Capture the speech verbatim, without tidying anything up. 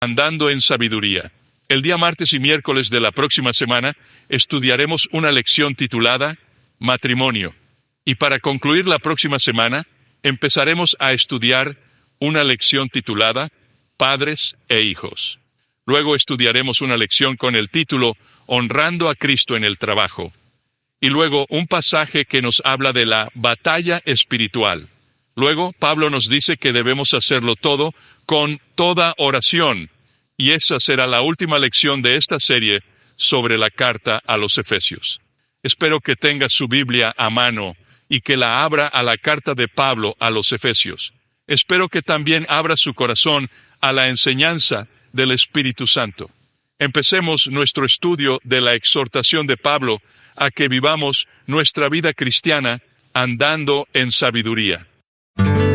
Andando en sabiduría. El día martes y miércoles de la próxima semana estudiaremos una lección titulada Matrimonio. Y para concluir la próxima semana, empezaremos a estudiar una lección titulada Padres e Hijos. Luego estudiaremos una lección con el título Honrando a Cristo en el trabajo. Y luego un pasaje que nos habla de la batalla espiritual. Luego, Pablo nos dice que debemos hacerlo todo con toda oración. Y esa será la última lección de esta serie sobre la carta a los Efesios. Espero que tenga su Biblia a mano y que la abra a la carta de Pablo a los Efesios. Espero que también abra su corazón a la enseñanza del Espíritu Santo. Empecemos nuestro estudio de la exhortación de Pablo a que vivamos nuestra vida cristiana andando en sabiduría.